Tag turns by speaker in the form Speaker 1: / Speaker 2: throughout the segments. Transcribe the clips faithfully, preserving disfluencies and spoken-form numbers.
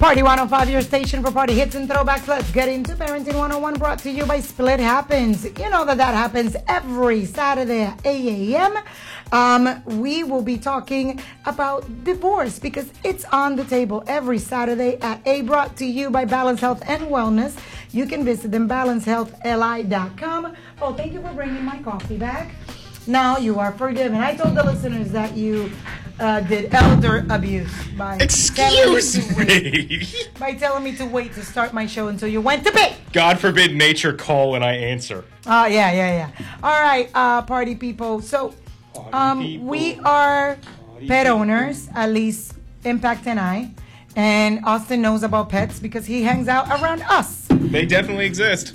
Speaker 1: Party one oh five, your station for party hits and throwbacks. Let's get into Parenting one oh one, brought to you by Split Happens. You know that that happens every Saturday at eight a.m. Um, we will be talking about divorce because it's on the table every Saturday at eight, brought to you by Balance Health and Wellness. You can visit them, balance health l i dot com. Oh, thank you for bringing my coffee back. Now you are forgiven. I told the listeners that you uh, did elder abuse by
Speaker 2: Excuse
Speaker 1: telling me,
Speaker 2: me.
Speaker 1: by telling me to wait to start my show until you went to bed.
Speaker 2: God forbid nature call when I answer.
Speaker 1: Oh, uh, yeah, yeah, yeah. All right, uh, party people. So um, people. we are party pet people. owners, at least Impact and I. And Austin knows about pets because he hangs out around us.
Speaker 2: They definitely exist.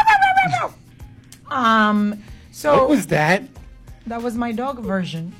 Speaker 1: um, so
Speaker 3: what was that?
Speaker 1: That was my dog version.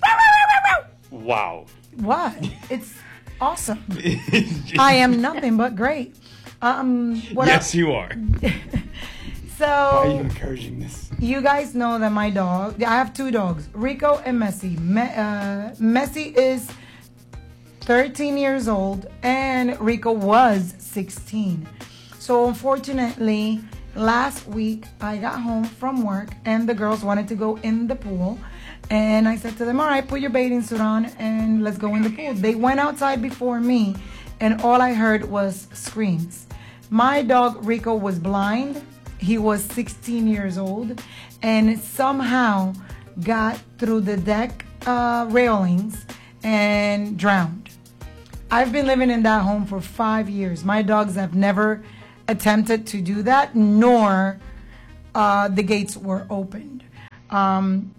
Speaker 2: Wow.
Speaker 1: What? It's awesome. I am nothing but great. Um, what
Speaker 2: yes,
Speaker 1: I,
Speaker 2: you are.
Speaker 1: So,
Speaker 3: why are you encouraging this?
Speaker 1: You guys know that my dog, I have two dogs, Rico and Messi. Me, uh, Messi is thirteen years old and Rico was sixteen. So unfortunately, last week I got home from work and the girls wanted to go in the pool. And I said to them, all right, put your bathing suit on and let's go in the pool. They went outside before me and all I heard was screams. My dog Rico was blind. He was sixteen years old and somehow got through the deck uh, railings and drowned. I've been living in that home for five years. My dogs have never attempted to do that, nor uh, the gates were opened. Um,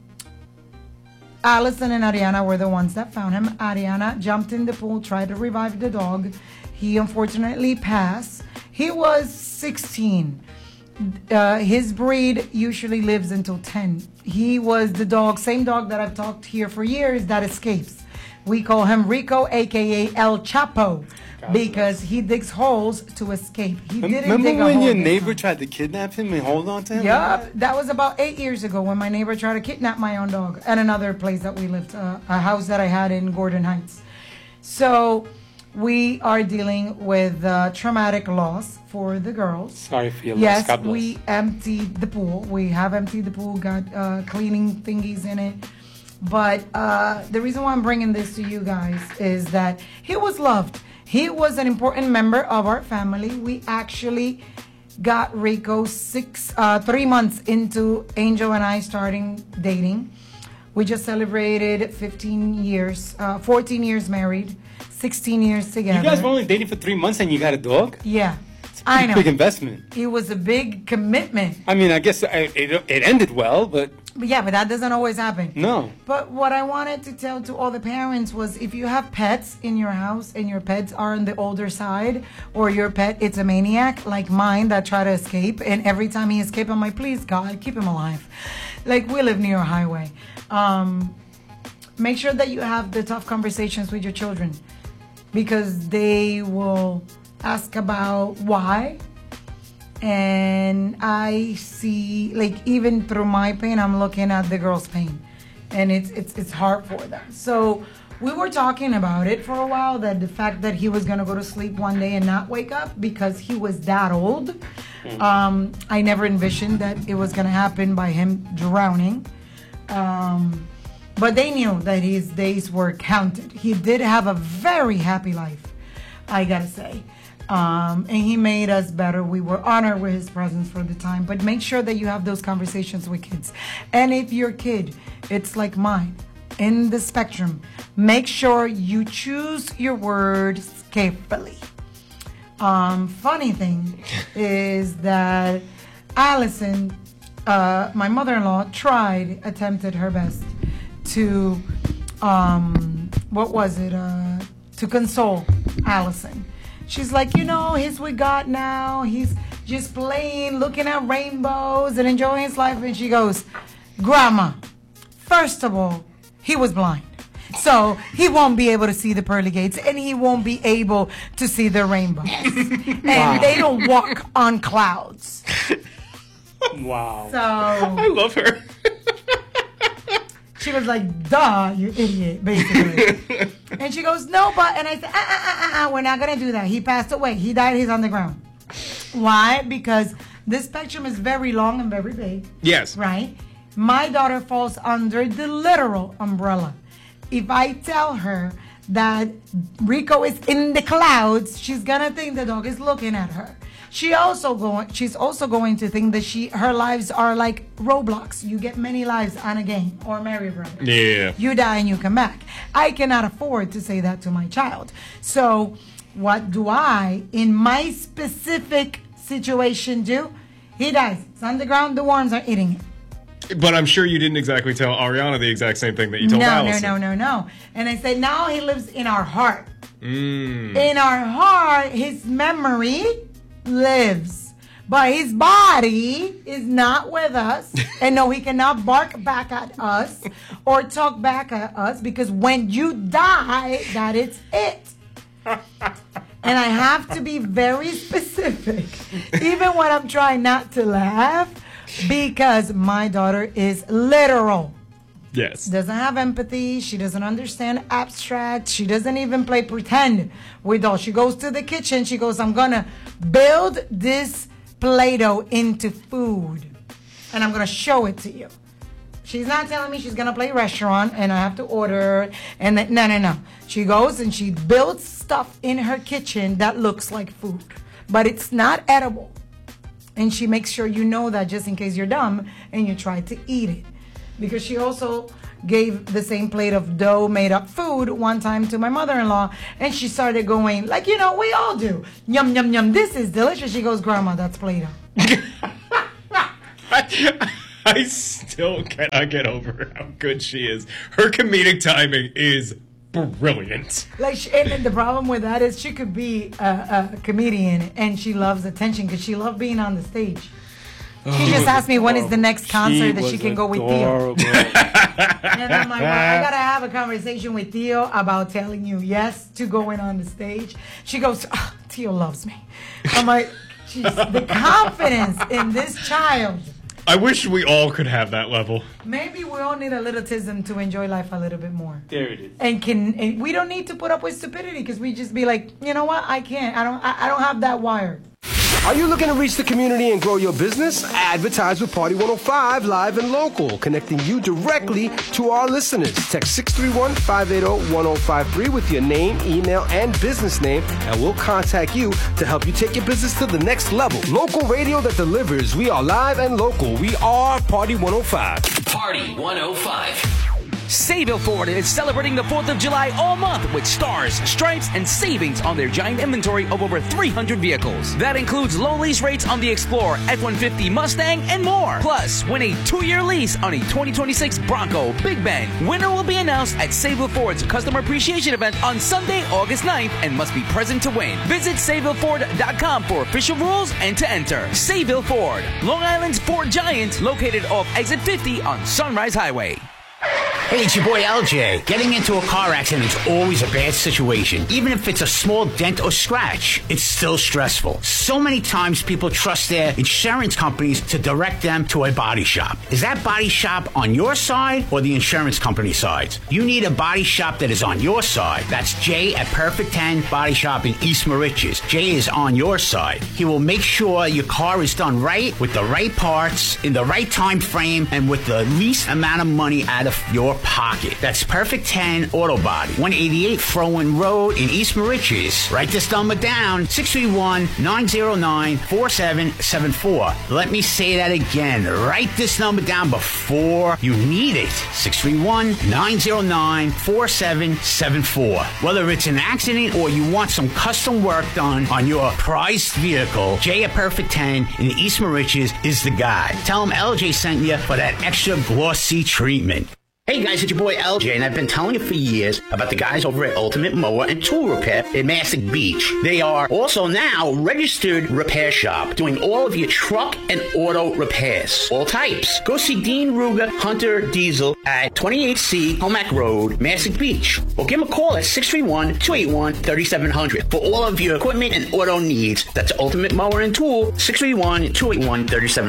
Speaker 1: Allison and Ariana were the ones that found him. Ariana jumped in the pool, tried to revive the dog. He unfortunately passed. He was sixteen. Uh, his breed usually lives until ten. He was the dog, same dog that I've talked here for years, that escapes. We call him Rico, a k a. El Chapo, because he digs holes to escape. He didn't
Speaker 3: Remember
Speaker 1: dig a
Speaker 3: when
Speaker 1: hole
Speaker 3: your
Speaker 1: this
Speaker 3: neighbor
Speaker 1: time.
Speaker 3: tried to kidnap him and hold on to him?
Speaker 1: Yep, that was about eight years ago when my neighbor tried to kidnap my own dog at another place that we lived, uh, a house that I had in Gordon Heights. So we are dealing with uh, traumatic loss for the girls.
Speaker 3: Sorry for your
Speaker 1: yes,
Speaker 3: loss. God bless.
Speaker 1: we emptied the pool. We have emptied the pool, got uh, cleaning thingies in it. But uh, the reason why I'm bringing this to you guys is that he was loved. He was an important member of our family. We actually got Rico six, uh, three months into Angel and I starting dating. We just celebrated fifteen years, uh, fourteen years married, sixteen years together.
Speaker 3: You guys were only dating for three months and you got a dog?
Speaker 1: Yeah.
Speaker 3: It's a
Speaker 1: I know.
Speaker 3: big investment.
Speaker 1: It was a big commitment.
Speaker 3: I mean, I guess it, it, it ended well, but...
Speaker 1: But yeah, but that doesn't always happen.
Speaker 3: No.
Speaker 1: But what I wanted to tell to all the parents was if you have pets in your house and your pets are on the older side, or your pet it's a maniac like mine that try to escape, and every time he escapes, I'm like, please God, keep him alive. Like, we live near a highway. Um, make sure that you have the tough conversations with your children, because they will ask about why. And I see, like, even through my pain, I'm looking at the girl's pain, and it's it's it's hard for them. So we were talking about it for a while, that the fact that he was gonna go to sleep one day and not wake up because he was that old. Um, I never envisioned that it was gonna happen by him drowning. Um, but they knew that his days were counted. He did have a very happy life, I gotta say. Um, and he made us better. We were honored with his presence for the time. But make sure that you have those conversations with kids. And if your kid, it's like mine, in the spectrum, make sure you choose your words carefully. Um, funny thing is that Allison, uh, my mother-in-law, tried, attempted her best to, um, what was it, uh, to console Allison. She's like, you know, he's with God now. He's just playing, looking at rainbows and enjoying his life. And she goes, Grandma, first of all, he was blind. So he won't be able to see the pearly gates, and he won't be able to see the rainbows. And wow. They don't walk on clouds.
Speaker 3: Wow.
Speaker 1: So
Speaker 2: I love her.
Speaker 1: She was like, duh, you idiot, basically. And she goes, no, but, and I said, ah, ah, ah, ah, we're not going to do that. He passed away. He died. He's on the ground. Why? Because this spectrum is very long and very big.
Speaker 2: Yes.
Speaker 1: Right? My daughter falls under the literal umbrella. If I tell her that Rico is in the clouds, she's going to think the dog is looking at her. She also going. She's also going to think that she her lives are like Roblox. You get many lives on a game, or Mario Brothers.
Speaker 2: Yeah.
Speaker 1: You die and you come back. I cannot afford to say that to my child. So, what do I, in my specific situation, do? He dies. It's on the ground. The worms are eating it.
Speaker 2: But I'm sure you didn't exactly tell Ariana the exact same thing that you told
Speaker 1: no,
Speaker 2: Allison.
Speaker 1: No, no, no, no, no. And I said, now he lives in our heart.
Speaker 2: Mm.
Speaker 1: In our heart, his memory lives, but his body is not with us. And no, he cannot bark back at us or talk back at us, because when you die, that is it. And I have to be very specific, even when I'm trying not to laugh, because my daughter is literal.
Speaker 2: Yes.
Speaker 1: Doesn't have empathy. She doesn't understand abstract. She doesn't even play pretend with dolls. She goes to the kitchen. She goes, I'm going to build this Play-Doh into food, and I'm going to show it to you. She's not telling me she's going to play restaurant and I have to order. And then, no, no, no. She goes and she builds stuff in her kitchen that looks like food, but it's not edible. And she makes sure you know that, just in case you're dumb and you try to eat it. Because she also gave the same plate of dough made up food one time to my mother-in-law, and she started going, like, you know, we all do. Yum, yum, yum, this is delicious. She goes, Grandma, that's Play-Doh.
Speaker 2: I, I still cannot get over how good she is. Her comedic timing is brilliant.
Speaker 1: Like, she, and the problem with that is she could be a, a comedian, and she loves attention because she loves being on the stage. She just asked me when is the next concert
Speaker 3: She
Speaker 1: that she
Speaker 3: was
Speaker 1: can go with Theo.
Speaker 3: adorable.
Speaker 1: And I'm like, well, I gotta have a conversation with Theo about telling you yes to going on the stage. She goes, oh, Theo loves me. I'm like, geez, the confidence in this child.
Speaker 2: I wish we all could have that level.
Speaker 1: Maybe we all need a little tism to enjoy life a little bit more.
Speaker 3: There it is.
Speaker 1: And can and we don't need to put up with stupidity, because we just be like, you know what? I can't. I don't. I, I don't have that wire.
Speaker 4: Are you looking to reach the community and grow your business? Advertise with Party one oh five live and local, connecting you directly to our listeners. Text six three one, five eight zero, one zero five three with your name, email, and business name, and we'll contact you to help you take your business to the next level. Local radio that delivers. We are live and local. We are Party one oh five.
Speaker 5: Party one oh five.
Speaker 6: Sayville Ford is celebrating the fourth of July all month with stars, stripes, and savings on their giant inventory of over three hundred vehicles. That includes low lease rates on the Explorer, F one fifty Mustang, and more. Plus, win a two-year lease on a twenty twenty-six Bronco Big Bend. Winner will be announced at Sayville Ford's Customer Appreciation Event on Sunday, August ninth, and must be present to win. Visit Sayville Ford dot com for official rules and to enter. Sayville Ford, Long Island's Ford Giant, located off Exit fifty on Sunrise Highway.
Speaker 5: Hey, it's your boy L J. Getting into a car accident is always a bad situation. Even if it's a small dent or scratch, it's still stressful. So many times people trust their insurance companies to direct them to a body shop. Is that body shop on your side or the insurance company side? You need a body shop that is on your side. That's Jay at Perfect ten Body Shop in East Moriches. Jay is on your side. He will make sure your car is done right, with the right parts, in the right time frame, and with the least amount of money out of your pocket. That's Perfect ten Auto Body, one eighty-eight Frowen Road in East Moriches. Write this number down, six three one, nine zero nine, four seven seven four. Let me say that again. Write this number down before you need it. six three one, nine zero nine, four seven seven four. Whether it's an accident or you want some custom work done on your prized vehicle, Jay at Perfect ten in East Moriches is the guy. Tell him L J sent you for that extra glossy treatment. Hey guys, it's your boy L J, and I've been telling you for years about the guys over at Ultimate Mower and Tool Repair in Massac Beach. They are also now registered repair shop, doing all of your truck and auto repairs, all types. Go see Dean Ruger Hunter Diesel at twenty-eight C Comac Road, Massac Beach, or give him a call at six three one, two eight one, three seven zero zero for all of your equipment and auto needs. That's Ultimate Mower and Tool, six three one, two eight one, three seven zero zero.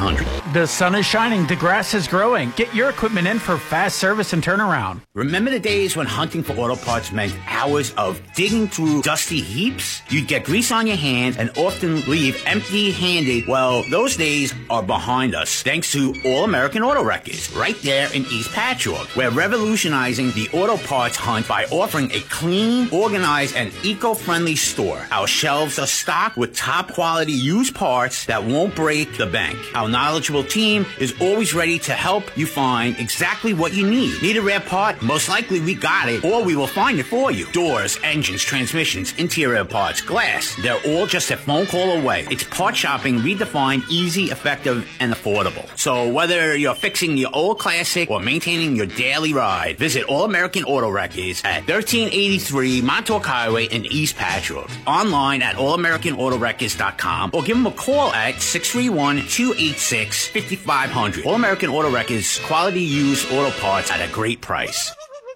Speaker 7: The sun is shining, the grass is growing. Get your equipment in for fast service and turnaround.
Speaker 5: Remember the days when hunting for auto parts meant hours of digging through dusty heaps? You'd get grease on your hands and often leave empty-handed. Well, those days are behind us thanks to All American Auto Records, right there in East Patchogue. We're revolutionizing the auto parts hunt by offering a clean, organized, and eco-friendly store. Our shelves are stocked with top-quality used parts that won't break the bank. Our knowledgeable team is always ready to help you find exactly what you need. Need a rare part? Most likely we got it, or we will find it for you. Doors, engines, transmissions, interior parts, glass, they're all just a phone call away. It's part shopping redefined, easy, effective, and affordable. So whether you're fixing your old classic or maintaining your daily ride, visit All American Auto Records at thirteen eighty-three Montauk Highway in East Patchogue. Online at all american auto records dot com or give them a call at six three one, two eight six, five five zero zero. All American Auto Records, quality used auto parts at a great price.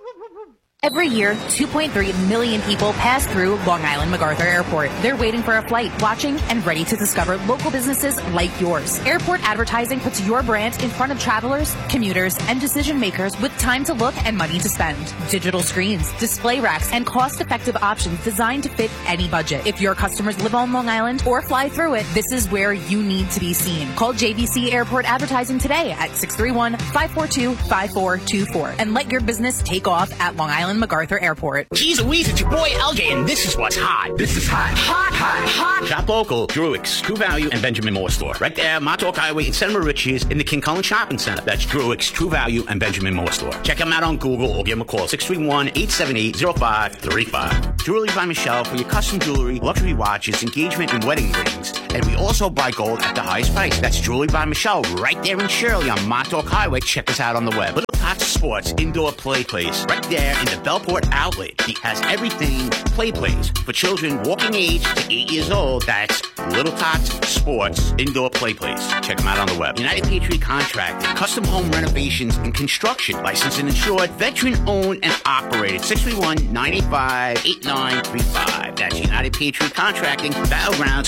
Speaker 8: Every year, two point three million people pass through Long Island MacArthur Airport. They're waiting for a flight, watching, and ready to discover local businesses like yours. Airport advertising puts your brand in front of travelers, commuters, and decision makers with time to look and money to spend. Digital screens, display racks, and cost-effective options designed to fit any budget. If your customers live on Long Island or fly through it, this is where you need to be seen. Call J V C Airport Advertising today at six three one, five four two, five four two four and let your business take off at Long Island MacArthur Airport.
Speaker 5: Geez Louise, it's your boy L J, and this is what's hot. This is hot. Hot, hot, hot. Shop local, Druick's, True Value, and Benjamin Moore Store. Right there, Montauk Highway in Santa Mauritius in the King Cullen Shopping Center. That's Druick's, True Value, and Benjamin Moore Store. Check them out on Google or give them a call, six three one, eight seven eight, zero five three five. Jewelry by Michelle for your custom jewelry, luxury watches, engagement, and wedding rings. And we also buy gold at the highest price. That's Jewelry by Michelle right there in Shirley on Montauk Highway. Check us out on the web. Little Tots Sports Indoor Play Place right there in the Bellport Outlet. He has everything play place for children walking age to eight years old. That's Little Tots Sports Indoor Play Place. Check them out on the web. United Patriot Contracting, custom home renovations and construction, licensed and insured, veteran owned and operated. six three one, nine eight five, eight nine three five. That's United Patriot Contracting, Battlegrounds